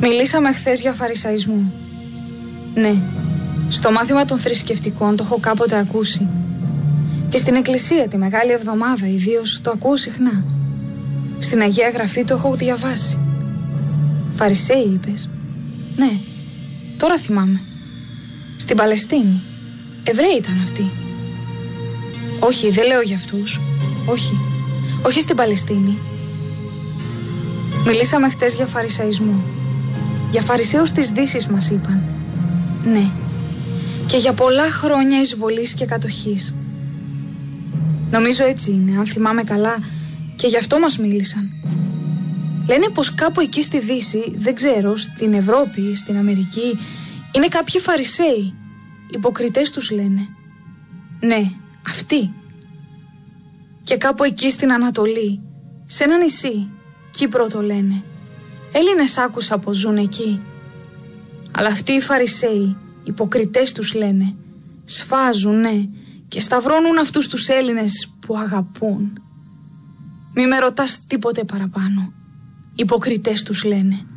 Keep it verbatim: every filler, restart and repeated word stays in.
Μιλήσαμε χθες για φαρισαϊσμό. Ναι, στο μάθημα των θρησκευτικών το έχω κάποτε ακούσει. Και στην εκκλησία τη Μεγάλη Εβδομάδα ιδίως το ακούω συχνά. Στην Αγία Γραφή το έχω διαβάσει. Φαρισαίοι είπες? Ναι, τώρα θυμάμαι. Στην Παλαιστίνη. Εβραίοι ήταν αυτοί. Όχι, δεν λέω για αυτούς. Όχι, όχι στην Παλαιστίνη. Μιλήσαμε χτες για φαρισαϊσμό. Για φαρισαίους της Δύσης μας είπαν. Ναι, και για πολλά χρόνια εισβολής και κατοχής. Νομίζω έτσι είναι, αν θυμάμαι καλά, και γι' αυτό μας μίλησαν. Λένε πως κάπου εκεί στη Δύση, δεν ξέρω, στην Ευρώπη, στην Αμερική, είναι κάποιοι φαρισαίοι. Υποκριτές τους λένε. Ναι, αυτοί. Και κάπου εκεί στην Ανατολή, σε ένα νησί, Κύπρο το λένε. Έλληνες άκουσα πως ζουν εκεί. Αλλά αυτοί οι φαρισαίοι, υποκριτές τους λένε, σφάζουν, ναι, και σταυρώνουν αυτούς τους Έλληνες που αγαπούν. Μη με ρωτάς τίποτε παραπάνω. Υποκριτές τους λένε.